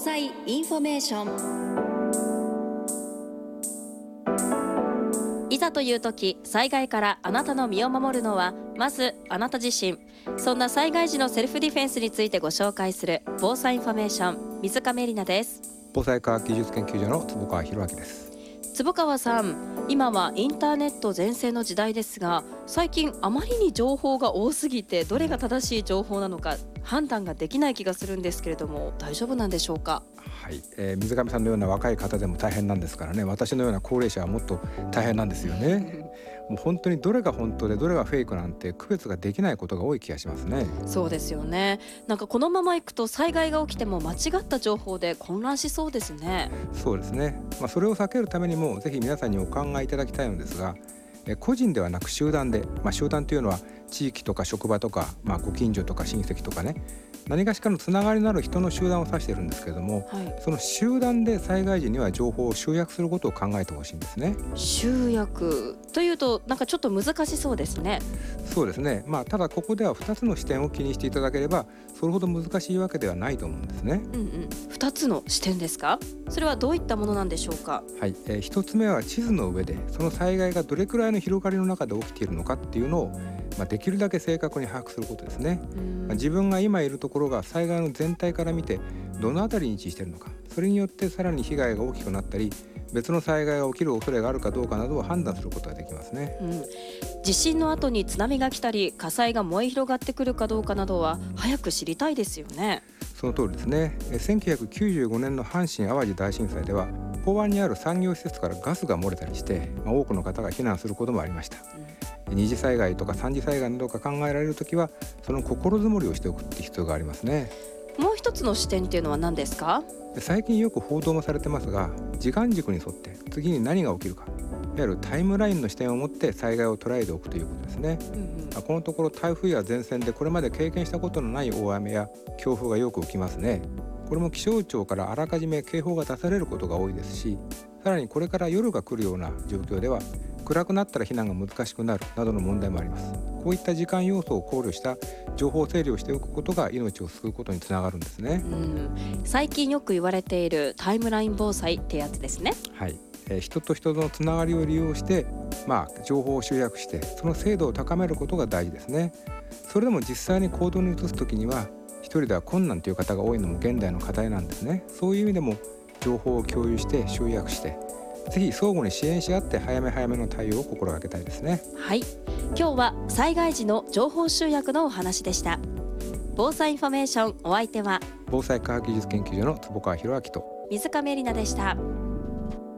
災インフォメーション。いざという時、災害からあなたの身を守るのはまずあなた自身。そんな災害時のセルフディフェンスについてご紹介する防災インフォメーション、水亀里奈です。 防災科学技術研究所の坪川博明です。 坪川さん、今はインターネット全盛の時代ですが、最近あまりに情報が多すぎてどれが正しい情報なのか判断ができない気がするんですけれども、大丈夫なんでしょうか？ はい、水上さんのような若い方でも大変なんですからね。私のような高齢者はもっと大変なんですよね。もう本当にどれが本当でどれがフェイクなんて区別ができないことが多い気がしますね。 そうですよね。なんかこのままいくと災害が起きても間違った情報で混乱しそうですね。 そうですね、それを避けるためにもぜひ皆さんにお考えいただきたいのですが、個人ではなく集団で、集団というのは地域とか職場とか、ご近所とか親戚とかね、何かしらのつながりのある人の集団を指しているんですけれども、その集団で災害時には情報を集約することを考えてほしいんですね。 集約というとなんかちょっと難しそうですね。 そうですね、ただここでは2つの視点を気にしていただければそれほど難しいわけではないと思うんですね。 2つの視点ですか？それはどういったものなんでしょうか？ はい、1つ目は地図の上でその災害がどれくらいの広がりの中で起きているのかっていうのを、できるだけ正確に把握することですね。自分が今いるところが災害の全体から見てどのあたりに位置しているのか、それによってさらに被害が大きくなったり別の災害が起きる恐れがあるかどうかなどを判断することができますね。 地震の後に津波が来たり火災が燃え広がってくるかどうかなどは早く知りたいですよね。 その通りですね。1995年の阪神・淡路大震災では港湾にある産業施設からガスが漏れたりして、多くの方が避難することもありました。二次災害とか三次災害などが考えられるときはその心づもりをしておくって必要がありますね。 もう一つの視点っていうのは何ですか？ 最近よく報道もされてますが、時間軸に沿って次に何が起きるか、いわゆるタイムラインの視点を持って災害を捉えておくということですね。このところ台風や前線でこれまで経験したことのない大雨や強風がよく起きますね。これも気象庁からあらかじめ警報が出されることが多いですし、さらにこれから夜が来るような状況では暗くなったら避難が難しくなるなどの問題もあります。こういった時間要素を考慮した情報整理をしておくことが命を救うことにつながるんですね。 最近よく言われているタイムライン防災ってやつですね。 はい、人と人とのつながりを利用して、情報を集約してその精度を高めることが大事ですね。それでも実際に行動に移すときには一人では困難という方が多いのも現代の課題なんですね。そういう意味でも情報を共有して集約してぜひ相互に支援し合って早め早めの対応を心がけたいですね。 はい、今日は災害時の情報集約のお話でした。防災インフォメーション、お相手は防災科学技術研究所の坪川博明と水亀里奈でした。